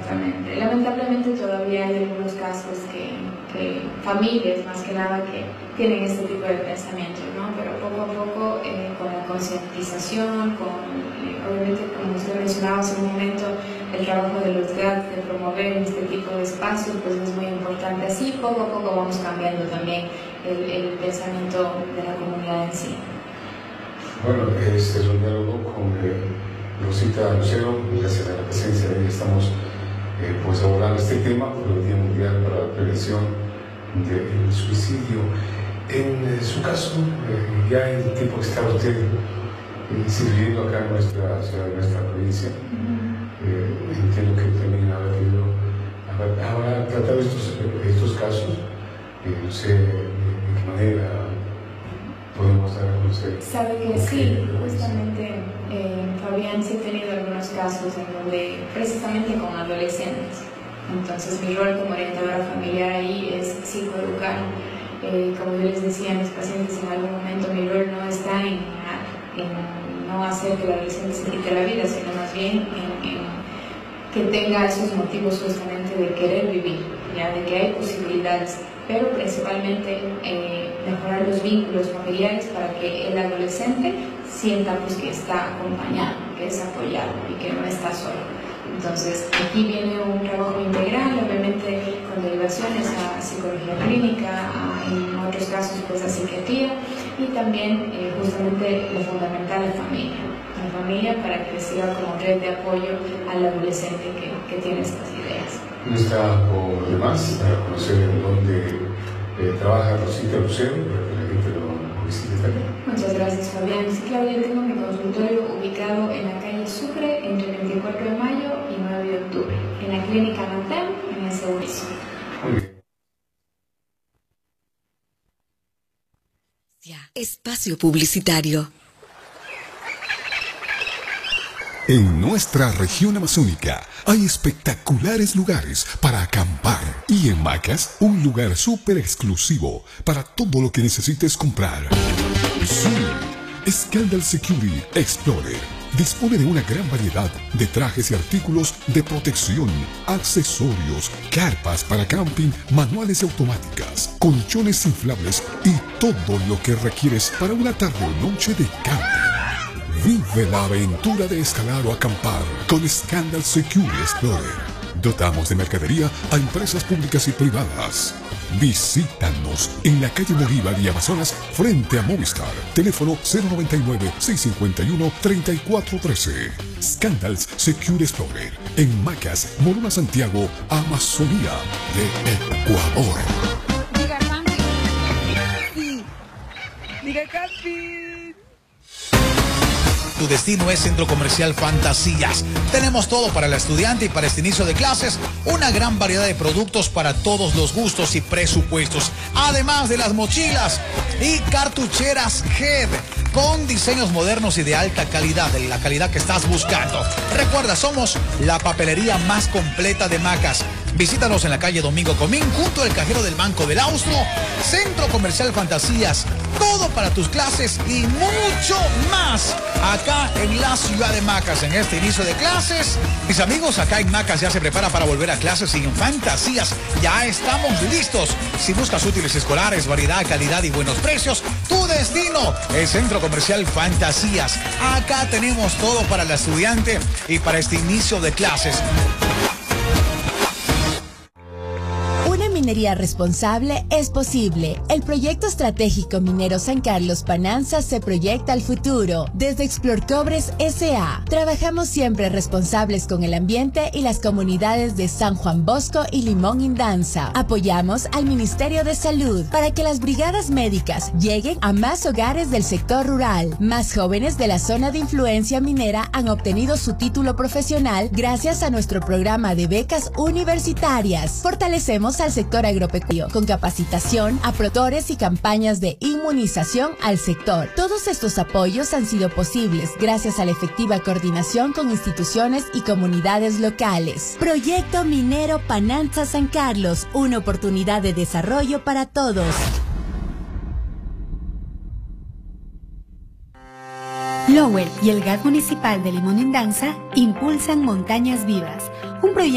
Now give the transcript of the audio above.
Exactamente. Lamentablemente todavía hay algunos casos que familias más que nada que tienen este tipo de pensamientos, ¿no? Pero poco a poco con la concientización, obviamente como usted mencionaba hace un momento, el trabajo de los GAT, de promover este tipo de espacios, pues es muy importante. Así poco a poco vamos cambiando también el pensamiento de la comunidad en sí. Bueno, este es un diálogo con Rosita Lucero. Gracias a la presencia de ella estamos pues abordando este tema por el Día Mundial para la Prevención del Suicidio. En su caso, ya el tiempo que está usted sirviendo acá en nuestra ciudad, en nuestra provincia, entiendo que también habrá tratado estos casos. No sé de qué manera podemos dar a conocer. Sabe que sí, justamente Fabián, sí he tenido algunos casos en donde precisamente con adolescentes. Entonces mi rol como orientadora familiar ahí es psicoeducar. Como yo les decía a mis pacientes en algún momento, mi rol no está en no hacer que el adolescente se quite la vida, sino más bien en que tenga esos motivos justamente de querer vivir, ya de que hay posibilidades, pero principalmente mejorar los vínculos familiares para que el adolescente sienta pues que está acompañado, que es apoyado y que no está solo. Entonces aquí viene un trabajo integral, obviamente con derivaciones a psicología clínica, en otros casos pues a psiquiatría, y también justamente lo fundamental, la familia para que siga como red de apoyo al adolescente que tiene estas ideas. Está por demás para conocer en dónde trabaja Rosita Lucero, para que la gente lo visite también. Muchas gracias, Fabián. Sí, claro, yo tengo mi consultorio ubicado en la calle Sucre, entre 24 de mayo y 9 de octubre, en la clínica Natem, en el segundo piso. Muy bien. Espacio publicitario. En nuestra región amazónica hay espectaculares lugares para acampar y en Macas un lugar súper exclusivo para todo lo que necesites comprar. Sí, Scandal Security Explorer dispone de una gran variedad de trajes y artículos de protección, accesorios, carpas para camping, manuales y automáticas, colchones inflables y todo lo que requieres para una tarde o noche de camping. Vive la aventura de escalar o acampar con Scandal Security Explorer. Dotamos de mercadería a empresas públicas y privadas. Visítanos en la calle Bolívar y Amazonas frente a Movistar. Teléfono 099-651-3413. Scandals Security Explorer en Macas, Morona, Santiago, Amazonía de Ecuador. Diga Rambi. Sí. Diga Capi. Tu destino es Centro Comercial Fantasías. Tenemos todo para el estudiante y para este inicio de clases. Una gran variedad de productos para todos los gustos y presupuestos. Además de las mochilas y cartucheras Head con diseños modernos y de alta calidad, de la calidad que estás buscando. Recuerda, somos la papelería más completa de Macas. Visítanos en la calle Domingo Comín, junto al cajero del Banco del Austro. Centro Comercial Fantasías. Todo para tus clases y mucho más. Acá en la ciudad de Macas, en este inicio de clases. Mis amigos, acá en Macas ya se prepara para volver a clases sin Fantasías. Ya estamos listos. Si buscas útiles escolares, variedad, calidad y buenos precios, tu destino es Centro Comercial Fantasías. Acá tenemos todo para el estudiante y para este inicio de clases. Minería responsable es posible. El proyecto estratégico minero San Carlos Pananza se proyecta al futuro. Desde Explorcobres S.A. trabajamos siempre responsables con el ambiente y las comunidades de San Juan Bosco y Limón Indanza. Apoyamos al Ministerio de Salud para que las brigadas médicas lleguen a más hogares del sector rural. Más jóvenes de la zona de influencia minera han obtenido su título profesional gracias a nuestro programa de becas universitarias. Fortalecemos al sector agropecuario con capacitación a productores y campañas de inmunización al sector. Todos estos apoyos han sido posibles gracias a la efectiva coordinación con instituciones y comunidades locales. Proyecto Minero Pananza San Carlos, una oportunidad de desarrollo para todos. Lower y el GAT municipal de Limón Indanza impulsan Montañas Vivas, un proyecto